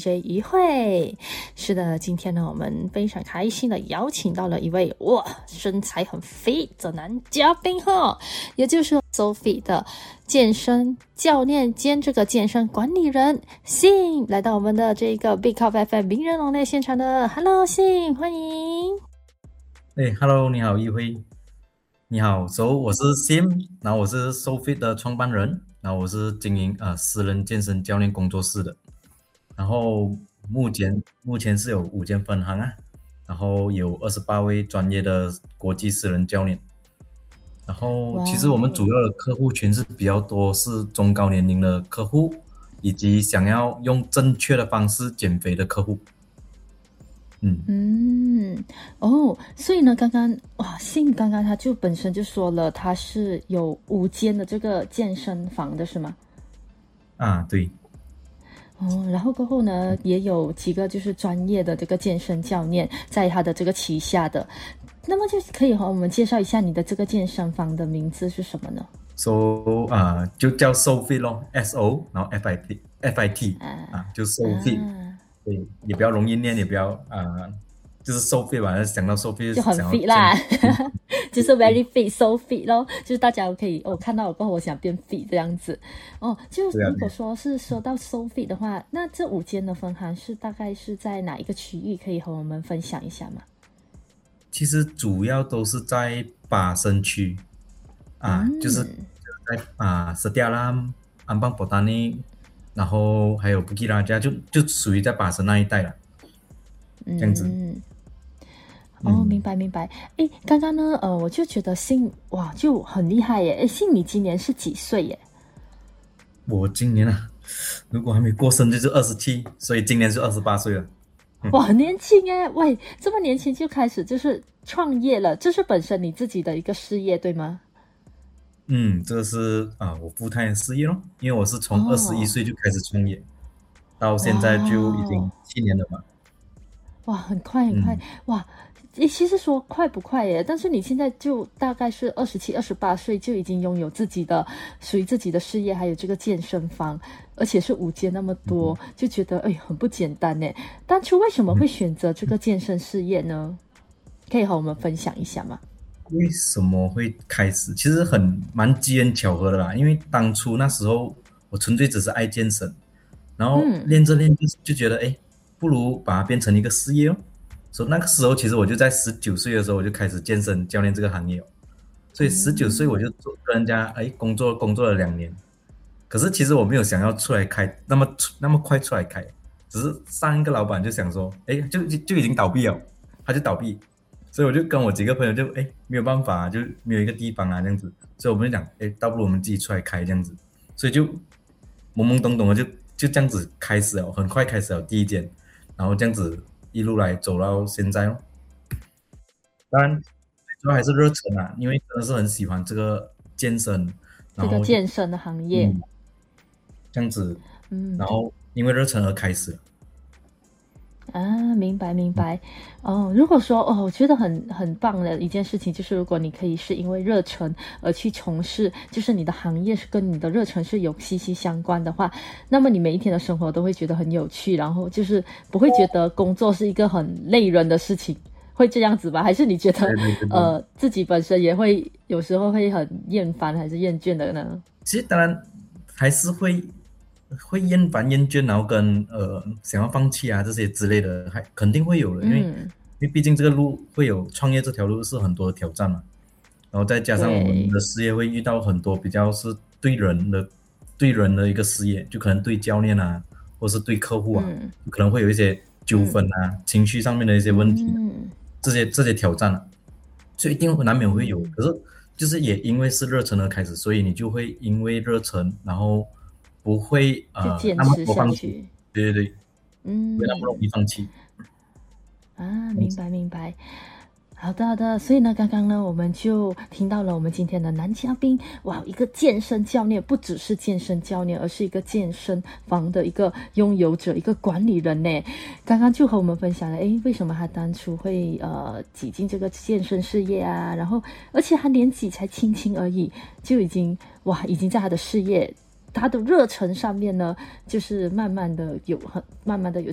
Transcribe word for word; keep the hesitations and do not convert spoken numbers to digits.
J 于慧。是的，今天呢我们非常开心的邀请到了一位哇身材很 fit 的男嘉宾哈，也就是 Sophie 的健身教练兼这个健身管理人信来到我们的这个 Big Cup F M 名人龙类现场的 Hello 信，欢迎。 哎 ，Hello， 你好，一辉，你好。So， 我是 Sim， 然后我是 Sophie 的创办人，然后我是经营呃私人健身教练工作室的，然后目前目前是有五间分行啊，然后有二十八位专业的国际私人教练，然后其实我们主要的客户群是比较多是中高年龄的客户，以及想要用正确的方式减肥的客户。嗯嗯，哦，所以呢，刚刚哇，信刚刚他就本身就说了，他是有五间的这个健身房的是吗？ 啊，对。 哦，然后过后呢，也有几个就是专业的这个健身教练在他的这个旗下的，那么就可以和我们介绍一下你的这个健身房的名字是什么呢？ So 啊、呃，就叫 SoFit 咯 ，S O， 然后 F I T F I T 啊啊，就 SoFit，、 啊， 对，也比较容易念，也比较啊、呃，就是 SoFit 吧，想到 SoFit 就很想要 fit 健， 啦就是对 very fit so fit 咯，就是大家可以哦看到我过后我想变 fit 这样子哦。就对啊， 如果对啊。 说是说到 so fit 的话，那这五间的分行是大概是在哪一个区域，可以和我们分享一下吗？ 其实主要都是在巴生区啊，就是嗯在啊斯蒂亚拉、安邦、博达尼，然后还有布吉拉加，就就属于在巴生那一带了，这样子。 嗯，哦，明嗯， 白明白。诶，刚刚呢，呃，我就觉得信哇就很厉害耶。诶，信你今年是几岁耶？ 我今年啊，如果还没过生日就二十七，所以今年是二十八岁了。 哇，很年轻诶，喂，这么年轻就开始就是创业了，这是本身你自己的一个事业对吗？ 嗯，这是啊、我full time 的事业咯，因为我是从二十一哦， 岁就开始创业，到哇现在就已哦， 经七年了嘛。 哇，很快很快， 嗯， 哇！诶其实说快不快耶？但是你现在就大概是二十七、二十八岁就已经拥有自己的属于自己的事业，还有这个健身房，而且是五间那么多，就觉得哎很不简单呢。当初为什么会选择这个健身事业呢？可以和我们分享一下吗？ 为什么会开始？其实很蛮机缘巧合的啦，因为当初那时候我纯粹只是爱健身，然后嗯练着练就就觉得，哎，不如把它变成一个事业哦。所以那个时候，其实我就在十九岁的时候，我就开始健身教练这个行业哦。所以十九岁我嗯就做跟人家哎工作工作了两年，可是其实我没有想要出来开那么那么快出来开，只是上一个老板就想说，哎，就就就已经倒闭了，他就倒闭，所以我就跟我几个朋友就哎没有办法，就没有一个地方啊这样子，所以我们就讲，哎，倒不如我们自己出来开这样子，所以就懵懵懂懂的就就这样子开始了，很快开始了第一间，然后这样子一路来走到现在哦。当然，主要还是热忱啊，因为真的是很喜欢这个健身， 这个然后就健身的行业， 嗯这样子， 嗯。 然后因为热忱而开始。 啊，明白明白。哦，如果说哦，我觉得很很棒的一件事情，就是如果你可以是因为热忱而去从事，就是你的行业是跟你的热忱是有息息相关的话，那么你每一天的生活都会觉得很有趣，然后就是不会觉得工作是一个很累人的事情，会这样子吧？还是你觉得对对对对， 呃自己本身也会有时候会很厌烦还是厌倦的呢？ 其实当然还是会会厌烦厌倦，然后跟呃想要放弃啊这些之类的，还肯定会有的，因为因嗯， 为毕竟这个路会有创业这条路是很多的挑战嘛，然后再加上我们对， 的事业会遇到很多比较是对人的对人的一个事业，就可能对教练啊，或是对客户啊， 嗯可能会有一些纠嗯纷啊，情绪上面的一些问题啊， 嗯这些这些挑战啊，所以一定会难免会有。 嗯， 可是就是也因为是热忱而开始，所以你就会因为热忱，然后不会就呃那么坚持多放弃， 下去。 对对对，不会那么容嗯。 易放弃。 啊，明这样子。 白明白。好的好的，所以呢，刚刚呢，我们就听到了我们今天的男嘉宾，哇，一个健身教练，不只是健身教练，而是一个健身房的一个拥有者，一个管理人呢。刚刚就和我们分享了，诶，为什么他当初会呃挤进这个健身事业啊？然后，而且他年纪才轻轻而已，就已经哇，已经在他的事业他的热忱上面呢，就是慢慢的有很慢慢的有